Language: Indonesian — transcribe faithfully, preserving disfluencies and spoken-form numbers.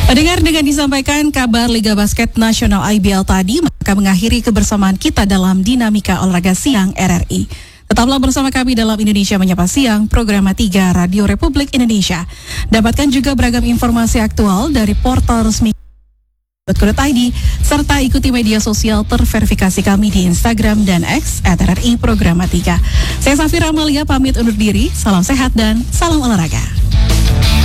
Pendengar, dengan disampaikan kabar Liga Basket Nasional I B L tadi, maka mengakhiri kebersamaan kita dalam Dinamika Olahraga Siang R R I. Tetaplah bersama kami dalam Indonesia Menyapa Siang, program tiga Radio Republik Indonesia. Dapatkan juga beragam informasi aktual dari portal resmi .co.id, serta ikuti media sosial terverifikasi kami di Instagram dan X at R R I Programa tiga. Saya Safira Amalia pamit undur diri, salam sehat dan salam olahraga.